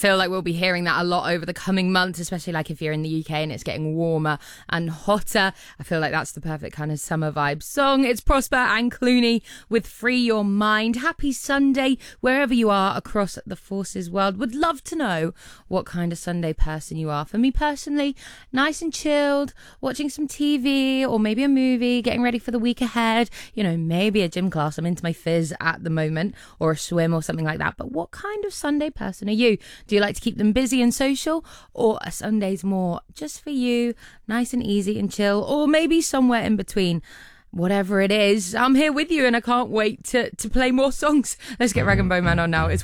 feel like we'll be hearing that a lot over the coming months, especially like if you're in the UK and it's getting warmer and hotter. I feel like that's the perfect kind of summer vibe song. It's Prosper and Clooney with Free Your Mind. Happy Sunday, wherever you are across the Forces world. Would love to know what kind of Sunday person you are. For me personally, nice and chilled, watching some TV or maybe a movie, getting ready for the week ahead. You know, maybe a gym class. I'm into my fizz at the moment, or a swim or something like that. But what kind of Sunday person are you? Do you like to keep them busy and social, or are Sundays more just for you, nice and easy and chill, or maybe somewhere in between? Whatever it is, I'm here with you and I can't wait to play more songs. Let's get Rag and Bone Man on now. It's